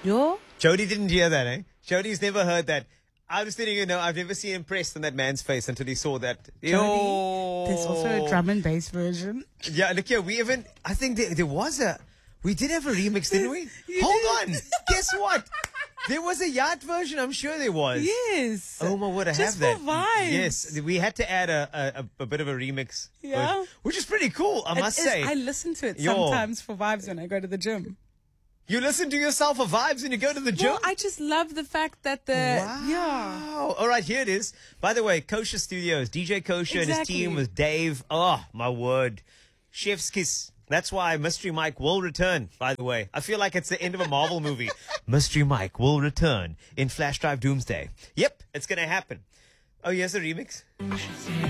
Yo? Jody didn't hear that, eh? Jody's never heard that. I was thinking, I've never seen impressed on that man's face until he saw that. Yo. There's also a drum and bass version. Yeah, look here, I think we did have a remix, didn't we? Hold on. Guess what? There was a yacht version, I'm sure there was. Yes. Oh my word, I Just have that. for vibes. Yes, we had to add a bit of a remix. Yeah. Which is pretty cool, I must say. I listen to it Yo. sometimes for vibes when I go to the gym. You listen to yourself for vibes when you go to the gym? Well, I just love the fact that Wow. Yeah. All right, here it is. By the way, Kosher Studios, DJ Kosher and his Exactly. team with Dave. Oh, my word. Chef's kiss. That's why Mystery Mike will return, by the way. I feel like it's the end of a Marvel movie. Mystery Mike will return in Flash Drive Doomsday. Yep, it's going to happen. Oh, here's the remix.